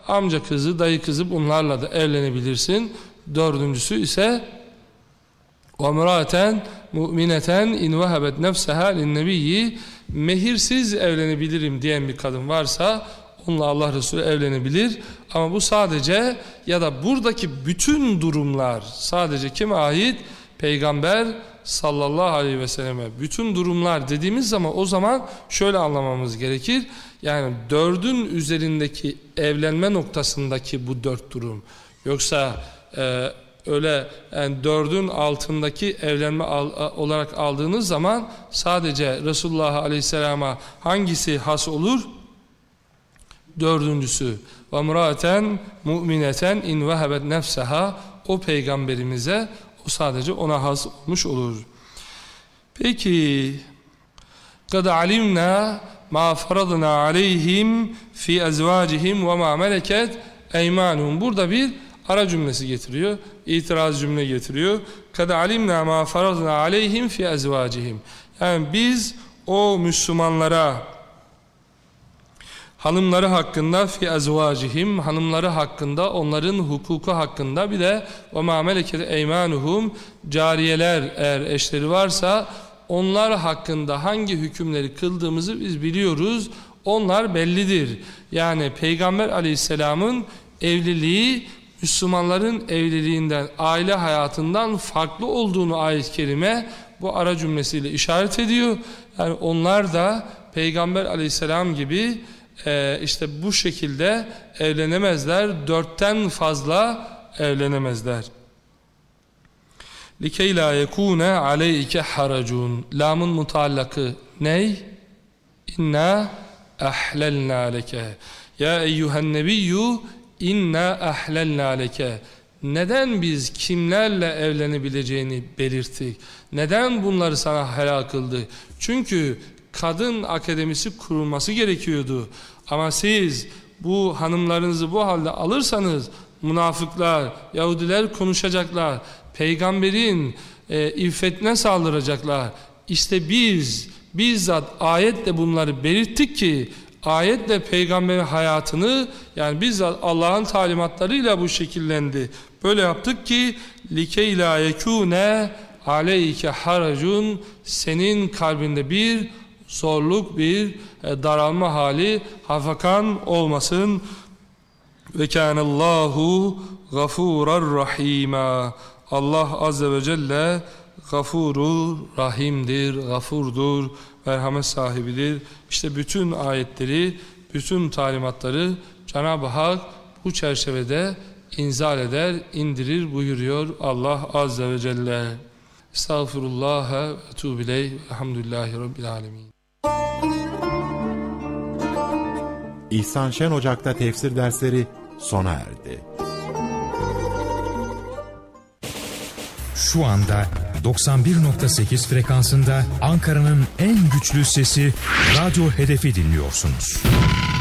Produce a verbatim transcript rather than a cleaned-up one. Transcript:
amca kızı, dayı kızı bunlarla da evlenebilirsin. Dördüncüsü ise وَمْرَاتًا مُؤْمِنَةً اِنْ وَهَبَتْ نَفْسَهَا لِلنَّبِيِّ mehirsiz evlenebilirim diyen bir kadın varsa onunla Allah Resulü evlenebilir. Ama bu sadece ya da buradaki bütün durumlar sadece kime ait? Peygamber sallallahu aleyhi ve selleme. Bütün durumlar dediğimiz zaman o zaman şöyle anlamamız gerekir. Yani dördün üzerindeki evlenme noktasındaki bu dört durum. Yoksa e, öyle yani dördün altındaki evlenme al, olarak aldığınız zaman sadece Resulullah aleyhisselama hangisi has olur? Dördüncüsü وَمْرَاتًا مُؤْمِنَةً اِنْ وَهَبَتْ نَفْسَهَا o peygamberimize o sadece ona has olmuş olur. Peki قَدْ عَلِمْنَا مَا فَرَضْنَا عَلَيْهِمْ فِي اَزْوَاجِهِمْ وَمَا مَلَكَتْ اَيْمَانُهُمْ burada bir ara cümlesi getiriyor. İtiraz cümle getiriyor. قَدْ عَلِمْنَا مَا فَرَضْنَا عَلَيْهِمْ فِي اَزْوَاجِهِمْ yani biz o Müslümanlara hanımları hakkında fi ezvacihim hanımları hakkında onların hukuku hakkında bir de ve ma meleket eymanuhum cariyeler eğer eşleri varsa onlar hakkında hangi hükümleri kıldığımızı biz biliyoruz. Onlar bellidir. Yani Peygamber Aleyhisselam'ın evliliği Müslümanların evliliğinden, aile hayatından farklı olduğunu ayet-i kerime bu ara cümlesiyle işaret ediyor. Yani onlar da Peygamber Aleyhisselam gibi Ee, işte bu şekilde evlenemezler. Dörtten fazla evlenemezler. لِكَيْ لَا يَكُونَ عَلَيْكَ حَرَجُونَ Lamın mutallakı ney? İnna ahlelna leke. Ya eyyühen nebiyyü inna ahlelna leke. Neden biz kimlerle evlenebileceğini belirttik? Neden bunları sana helal kıldı? Çünkü kadın akademisi kurulması gerekiyordu. Ama siz bu hanımlarınızı bu halde alırsanız münafıklar, Yahudiler konuşacaklar. Peygamberin e, iffetine saldıracaklar. İşte biz bizzat ayetle bunları belirttik ki ayetle peygamberin hayatını yani bizzat Allah'ın talimatlarıyla bu şekillendi. Böyle yaptık ki likey la yekune aleyke haracun senin kalbinde bir zorluk, bir daralma hali, hafakan olmasın. Ve kânallâhu gafûrar rahîmâ. Allah azze ve celle gafurur, rahimdir, gafurdur, merhamet sahibidir. İşte bütün ayetleri, bütün talimatları Cenab-ı Hak bu çerçevede inzal eder, indirir buyuruyor Allah azze ve celle. Estağfirullah ve etûbü ileyh. Elhamdülillahi Rabbil alemin. İhsan Şen Ocak'ta tefsir dersleri sona erdi. Şu anda doksan bir nokta sekiz frekansında Ankara'nın en güçlü sesi Radyo Hedef'i dinliyorsunuz.